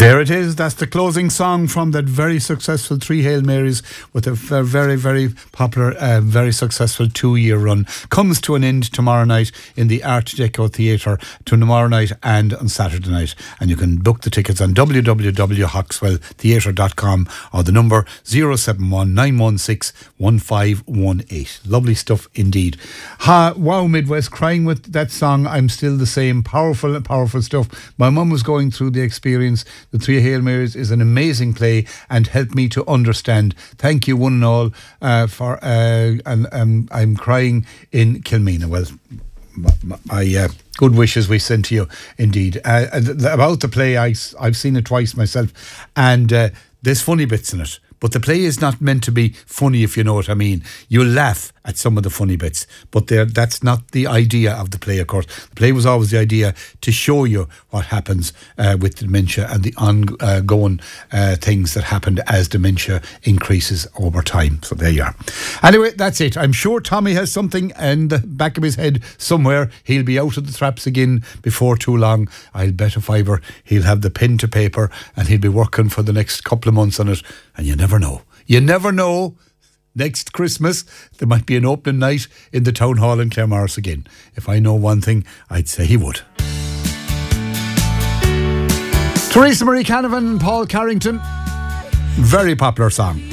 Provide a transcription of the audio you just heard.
There it is. That's the closing song from that very successful Three Hail Marys with a very, very popular, very successful 2-year run. Comes to an end tomorrow night in the Art Deco Theatre, tomorrow night and on Saturday night. And you can book the tickets on www.hoxwelltheatre.com or the number 071 916 1518. Lovely stuff indeed. Wow, Midwest, crying with that song, I'm Still the Same. Powerful, powerful stuff. My mum was going through the experience. The Three Hail Marys is an amazing play and helped me to understand. Thank you, one and all, for I'm crying in Kilmena. Well, my good wishes we send to you, indeed. About the play, I've seen it twice myself, and there's funny bits in it. But the play is not meant to be funny, if you know what I mean. You'll laugh at some of the funny bits, but that's not the idea of the play, of course. The play was always the idea to show you what happens with dementia and the ongoing things that happened as dementia increases over time. So there you are. Anyway, that's it. I'm sure Tommy has something in the back of his head somewhere. He'll be out of the traps again before too long. I'll bet a fiver he'll have the pen to paper and he'll be working for the next couple of months on it. And you never know. You never know. Next Christmas, there might be an opening night in the Town Hall in Claremorris again. If I know one thing, I'd say he would. Teresa Marie Canavan, Paul Carrington. Very popular song.